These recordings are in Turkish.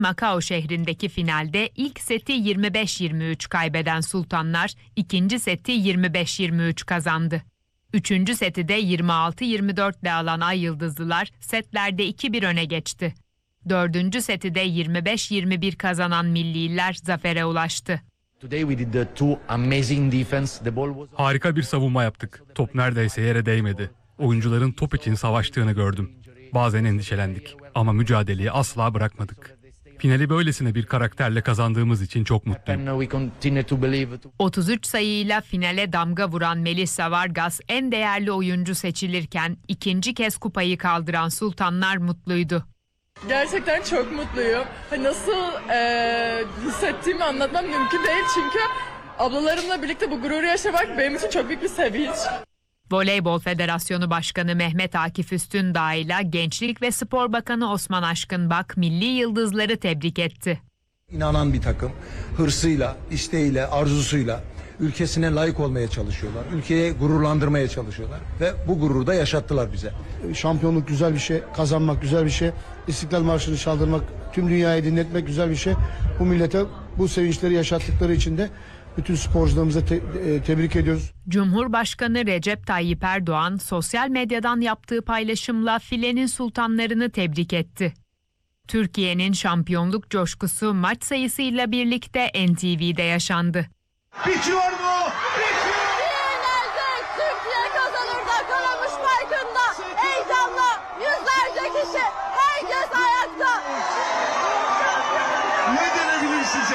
Macao şehrindeki finalde ilk seti 25-23 kaybeden Sultanlar ikinci seti 25-23 kazandı. Üçüncü seti de 26-24 ile alan Ay Yıldızlılar setlerde 2-1 öne geçti. Dördüncü seti de 25-21 kazanan Millililer zafere ulaştı. Harika bir savunma yaptık. Top neredeyse yere değmedi. Oyuncuların top için savaştığını gördüm. Bazen endişelendik ama mücadeleyi asla bırakmadık. Finali böylesine bir karakterle kazandığımız için çok mutluyum. 33 sayıyla finale damga vuran Melissa Vargas en değerli oyuncu seçilirken ikinci kez kupayı kaldıran Sultanlar mutluydu. Gerçekten çok mutluyum. Nasıl hissettiğimi anlatmam mümkün değil çünkü ablalarımla birlikte bu gururu yaşamak benim için çok büyük bir sevinç. Voleybol Federasyonu Başkanı Mehmet Akif Üstündağ ile Gençlik ve Spor Bakanı Osman Aşkınbak milli yıldızları tebrik etti. İnanan bir takım, hırsıyla, isteğiyle, arzusuyla ülkesine layık olmaya çalışıyorlar. Ülkeye gururlandırmaya çalışıyorlar ve bu gururu da yaşattılar bize. Şampiyonluk güzel bir şey, kazanmak güzel bir şey, İstiklal Marşı'nı çaldırmak, tüm dünyayı dinletmek güzel bir şey. Bu millete bu sevinçleri yaşattıkları için de bütün sporcularımıza tebrik ediyoruz. Cumhurbaşkanı Recep Tayyip Erdoğan sosyal medyadan yaptığı paylaşımla filenin sultanlarını tebrik etti. Türkiye'nin şampiyonluk coşkusu maç sayısıyla birlikte NTV'de yaşandı. Bitiyor mu? Bitiyor! Finalde Türkiye kazanır da kalamış farkında. Heyecanla yüzlerce kişi, herkes ayakta. Ne denebilir size?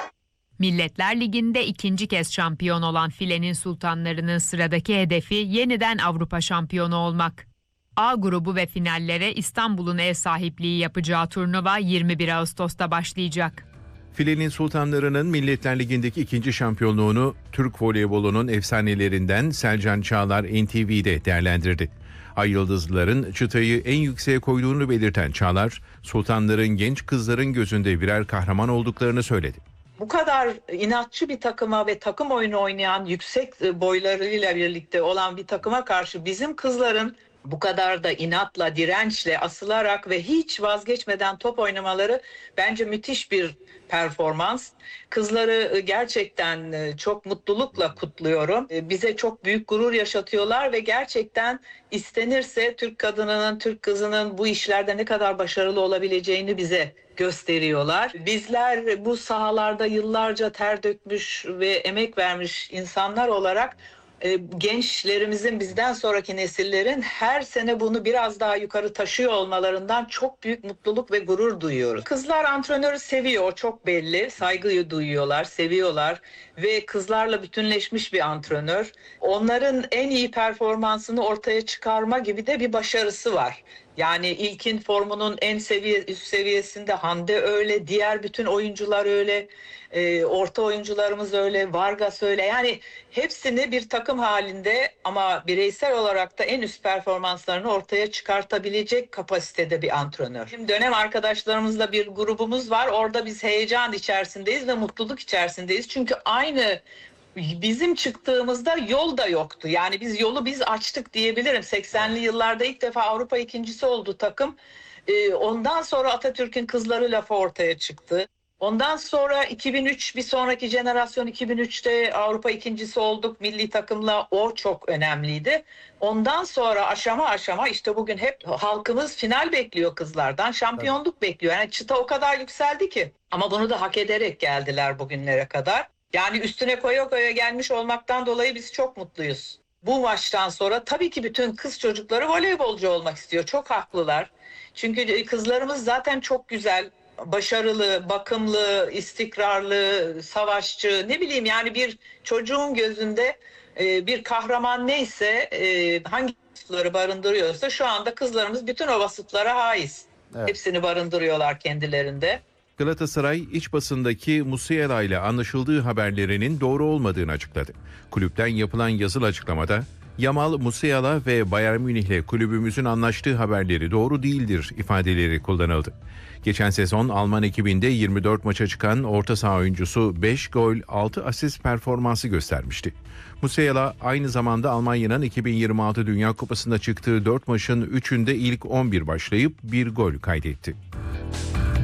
Milletler Ligi'nde ikinci kez şampiyon olan filenin sultanlarının sıradaki hedefi yeniden Avrupa şampiyonu olmak. A grubu ve finallere İstanbul'un ev sahipliği yapacağı turnuva 21 Ağustos'ta başlayacak. Filenin sultanlarının Milletler Ligi'ndeki ikinci şampiyonluğunu Türk voleybolunun efsanelerinden Selcan Çağlar NTV'de değerlendirdi. Ay Yıldızlıların çıtayı en yükseğe koyduğunu belirten Çağlar, sultanların genç kızların gözünde birer kahraman olduklarını söyledi. Bu kadar inatçı bir takıma ve takım oyunu oynayan yüksek boylarıyla birlikte olan bir takıma karşı bizim kızların bu kadar da inatla, dirençle, asılarak ve hiç vazgeçmeden top oynamaları bence müthiş bir performans. Kızları gerçekten çok mutlulukla kutluyorum. Bize çok büyük gurur yaşatıyorlar ve gerçekten istenirse Türk kadınının, Türk kızının bu işlerde ne kadar başarılı olabileceğini bize gösteriyorlar. Bizler bu sahalarda yıllarca ter dökmüş ve emek vermiş insanlar olarak gençlerimizin, bizden sonraki nesillerin her sene bunu biraz daha yukarı taşıyor olmalarından çok büyük mutluluk ve gurur duyuyoruz. Kızlar antrenörü seviyor, çok belli. Saygıyı duyuyorlar, seviyorlar ve kızlarla bütünleşmiş bir antrenör. Onların en iyi performansını ortaya çıkarma gibi de bir başarısı var. Yani ilkin formunun en üst seviyesinde Hande öyle, diğer bütün oyuncular öyle, orta oyuncularımız öyle, Vargas öyle. Yani hepsini bir takım halinde ama bireysel olarak da en üst performanslarını ortaya çıkartabilecek kapasitede bir antrenör. Şimdi dönem arkadaşlarımızla bir grubumuz var. Orada biz heyecan içerisindeyiz ve mutluluk içerisindeyiz. Çünkü aynı bizim çıktığımızda yol da yoktu. Yani biz açtık diyebilirim. 80'li yıllarda ilk defa Avrupa ikincisi oldu takım. Ondan sonra Atatürk'ün kızları lafı ortaya çıktı. Ondan sonra 2003 bir sonraki jenerasyon 2003'te Avrupa ikincisi olduk milli takımla, o çok önemliydi. Ondan sonra aşama aşama işte bugün hep halkımız final bekliyor kızlardan, şampiyonluk bekliyor. Yani çıta o kadar yükseldi ki ama bunu da hak ederek geldiler bugünlere kadar. Yani üstüne koya koya gelmiş olmaktan dolayı biz çok mutluyuz. Bu maçtan sonra tabii ki bütün kız çocukları voleybolcu olmak istiyor. Çok haklılar. Çünkü kızlarımız zaten çok güzel, başarılı, bakımlı, istikrarlı, savaşçı, ne bileyim yani bir çocuğun gözünde bir kahraman neyse, hangi vasıfları barındırıyorsa şu anda kızlarımız bütün o vasıflara haiz. Evet. Hepsini barındırıyorlar kendilerinde. Galatasaray iç basındaki Musiala ile anlaşıldığı haberlerinin doğru olmadığını açıkladı. Kulüpten yapılan yazılı açıklamada Yamal, Musiala ve Bayern Münih'le kulübümüzün anlaştığı haberleri doğru değildir ifadeleri kullanıldı. Geçen sezon Alman ekibinde 24 maça çıkan orta saha oyuncusu 5 gol 6 asist performansı göstermişti. Musiala aynı zamanda Almanya'nın 2026 Dünya Kupası'nda çıktığı 4 maçın 3'ünde ilk 11 başlayıp 1 gol kaydetti.